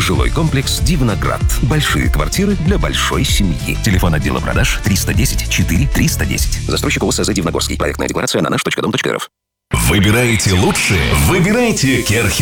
Жилой комплекс «Дивноград». Большие квартиры для большой семьи. Телефон отдела продаж 310 4 310. Застройщик ОСЗ «Дивногорский». Проектная декларация на наш.дом.рф. Выбираете лучшее? Выбирайте Керхер.